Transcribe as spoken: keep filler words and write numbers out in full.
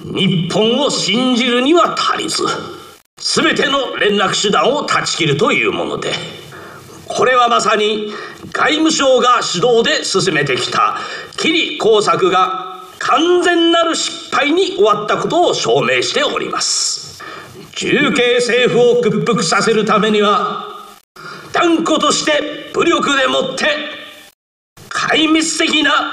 日本を信じるには足りず、全ての連絡手段を断ち切るというもので、これはまさに外務省が主導で進めてきたキリ工作が完全なる失敗に終わったことを証明しております。重慶政府を屈服させるためには、断固として武力でもって壊滅的な